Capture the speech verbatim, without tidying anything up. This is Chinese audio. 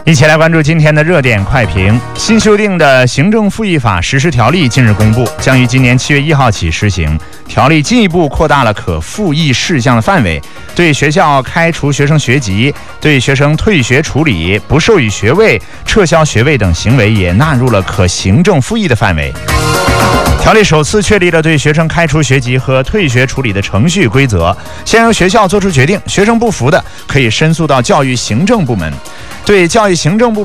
一起来关注今天的热点快评。新修订的行政复议法实施条例近日公布，将于今年七月一号起施行。条例进一步扩大了可复议事项的范围，对学校开除学生学籍、对学生退学处理、不授予学位、撤销学位等行为也纳入了可行政复议的范围。条例首次确立了对学生开除学籍和退学处理的程序规则，先由学校做出决定，学生不服的可以申诉到教育行政部门。对教育行政部门